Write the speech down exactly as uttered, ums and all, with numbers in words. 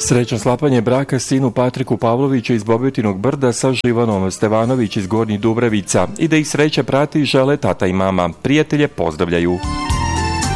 Srećno sklapanje braka sinu Patriku Pavloviću iz Bobetinog Brda sa Živanom Stevanović iz Gornjih Dubrevica i da ih sreća prati žele tata i mama. Prijatelje pozdravljaju.